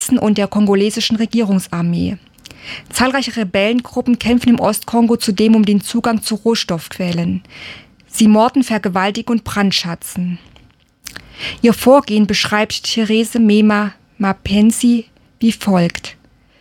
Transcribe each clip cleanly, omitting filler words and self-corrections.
und der kongolesischen Regierungsarmee. Zahlreiche Rebellengruppen kämpfen im Ostkongo zudem um den Zugang zu Rohstoffquellen. Sie morden, vergewaltigen und brandschatzen. Ihr Vorgehen beschreibt Therese Mema Mapenzi wie folgt.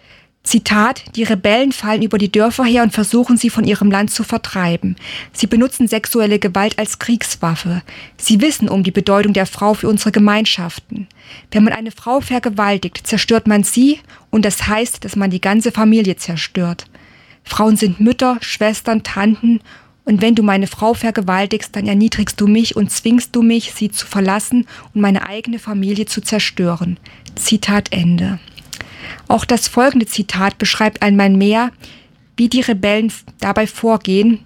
Zitat: Die Rebellen fallen über die Dörfer her und versuchen, sie von ihrem Land zu vertreiben. Sie benutzen sexuelle Gewalt als Kriegswaffe. Sie wissen um die Bedeutung der Frau für unsere Gemeinschaften. Wenn man eine Frau vergewaltigt, zerstört man sie und das heißt, dass man die ganze Familie zerstört. Frauen sind Mütter, Schwestern, Tanten und wenn du meine Frau vergewaltigst, dann erniedrigst du mich und zwingst du mich, sie zu verlassen und meine eigene Familie zu zerstören. Zitat Ende. Auch das folgende Zitat beschreibt einmal mehr, wie die Rebellen dabei vorgehen.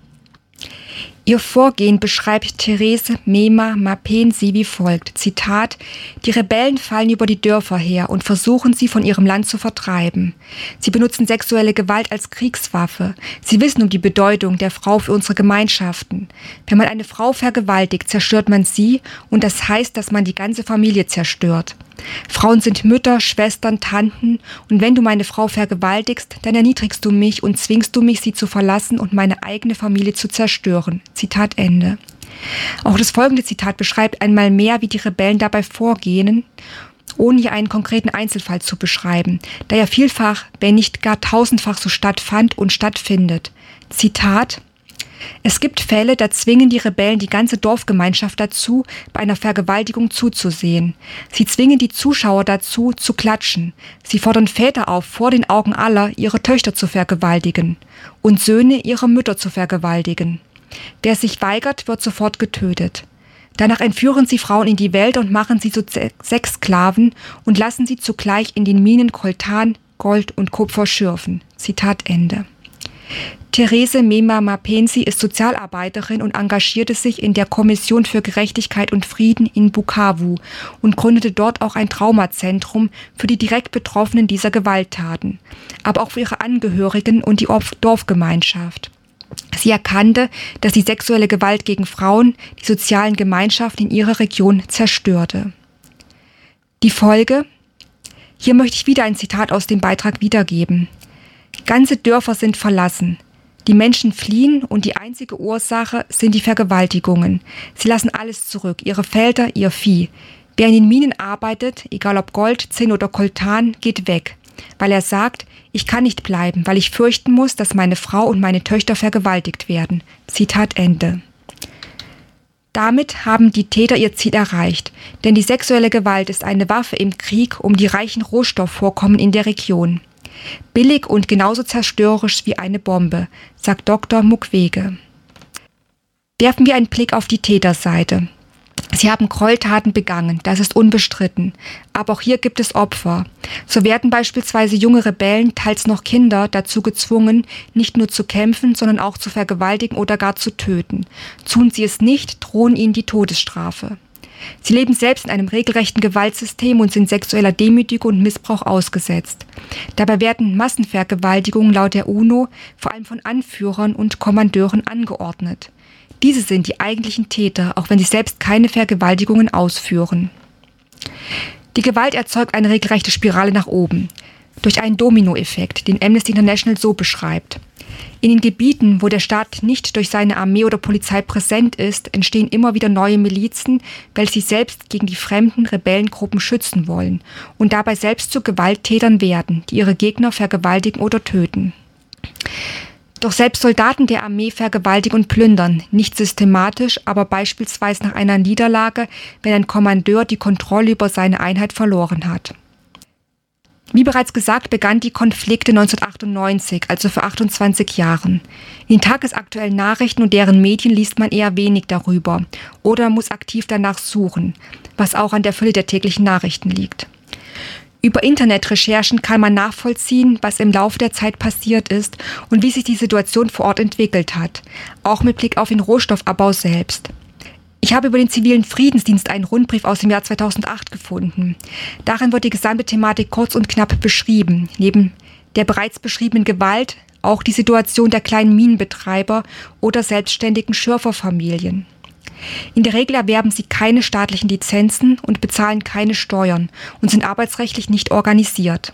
Ihr Vorgehen beschreibt Therese Mema Mapenzi wie folgt. Zitat: Die Rebellen fallen über die Dörfer her und versuchen, sie von ihrem Land zu vertreiben. Sie benutzen sexuelle Gewalt als Kriegswaffe. Sie wissen um die Bedeutung der Frau für unsere Gemeinschaften. Wenn man eine Frau vergewaltigt, zerstört man sie und das heißt, dass man die ganze Familie zerstört. Frauen sind Mütter, Schwestern, Tanten und wenn du meine Frau vergewaltigst, dann erniedrigst du mich und zwingst du mich, sie zu verlassen und meine eigene Familie zu zerstören. Zitat Ende. Auch das folgende Zitat beschreibt einmal mehr, wie die Rebellen dabei vorgehen, ohne hier einen konkreten Einzelfall zu beschreiben, da er vielfach, wenn nicht gar tausendfach so stattfand und stattfindet. Zitat: Es gibt Fälle, da zwingen die Rebellen die ganze Dorfgemeinschaft dazu, bei einer Vergewaltigung zuzusehen. Sie zwingen die Zuschauer dazu, zu klatschen. Sie fordern Väter auf, vor den Augen aller ihre Töchter zu vergewaltigen und Söhne ihre Mütter zu vergewaltigen. Wer sich weigert, wird sofort getötet. Danach entführen sie Frauen in die Wälder und machen sie zu Sexsklaven und lassen sie zugleich in den Minen Coltan, Gold und Kupfer schürfen. Zitat Ende. Therese Mema Mapenzi ist Sozialarbeiterin und engagierte sich in der Kommission für Gerechtigkeit und Frieden in Bukavu und gründete dort auch ein Traumazentrum für die direkt Betroffenen dieser Gewalttaten, aber auch für ihre Angehörigen und die Dorfgemeinschaft. Sie erkannte, dass die sexuelle Gewalt gegen Frauen die sozialen Gemeinschaften in ihrer Region zerstörte. Die Folge? Hier möchte ich wieder ein Zitat aus dem Beitrag wiedergeben. Ganze Dörfer sind verlassen. Die Menschen fliehen und die einzige Ursache sind die Vergewaltigungen. Sie lassen alles zurück, ihre Felder, ihr Vieh. Wer in den Minen arbeitet, egal ob Gold, Zinn oder Coltan, geht weg, weil er sagt, ich kann nicht bleiben, weil ich fürchten muss, dass meine Frau und meine Töchter vergewaltigt werden. Zitat Ende. Damit haben die Täter ihr Ziel erreicht, denn die sexuelle Gewalt ist eine Waffe im Krieg um die reichen Rohstoffvorkommen in der Region. Billig und genauso zerstörerisch wie eine Bombe, sagt Dr. Mukwege. Werfen wir einen Blick auf die Täterseite. Sie haben Gräueltaten begangen, das ist unbestritten. Aber auch hier gibt es Opfer. So werden beispielsweise junge Rebellen, teils noch Kinder, dazu gezwungen, nicht nur zu kämpfen, sondern auch zu vergewaltigen oder gar zu töten. Tun sie es nicht, drohen ihnen die Todesstrafe. Sie leben selbst in einem regelrechten Gewaltsystem und sind sexueller Demütigung und Missbrauch ausgesetzt. Dabei werden Massenvergewaltigungen laut der UNO vor allem von Anführern und Kommandeuren angeordnet. Diese sind die eigentlichen Täter, auch wenn sie selbst keine Vergewaltigungen ausführen. Die Gewalt erzeugt eine regelrechte Spirale nach oben, durch einen Dominoeffekt, den Amnesty International so beschreibt. In den Gebieten, wo der Staat nicht durch seine Armee oder Polizei präsent ist, entstehen immer wieder neue Milizen, welche sich selbst gegen die fremden Rebellengruppen schützen wollen und dabei selbst zu Gewalttätern werden, die ihre Gegner vergewaltigen oder töten. Doch selbst Soldaten der Armee vergewaltigen und plündern, nicht systematisch, aber beispielsweise nach einer Niederlage, wenn ein Kommandeur die Kontrolle über seine Einheit verloren hat. Wie bereits gesagt, begannen die Konflikte 1998, also vor 28 Jahren. In den tagesaktuellen Nachrichten und deren Medien liest man eher wenig darüber oder muss aktiv danach suchen, was auch an der Fülle der täglichen Nachrichten liegt. Über Internetrecherchen kann man nachvollziehen, was im Laufe der Zeit passiert ist und wie sich die Situation vor Ort entwickelt hat, auch mit Blick auf den Rohstoffabbau selbst. Ich habe über den zivilen Friedensdienst einen Rundbrief aus dem Jahr 2008 gefunden. Darin wird die gesamte Thematik kurz und knapp beschrieben, neben der bereits beschriebenen Gewalt auch die Situation der kleinen Minenbetreiber oder selbstständigen Schürferfamilien. In der Regel erwerben sie keine staatlichen Lizenzen und bezahlen keine Steuern und sind arbeitsrechtlich nicht organisiert.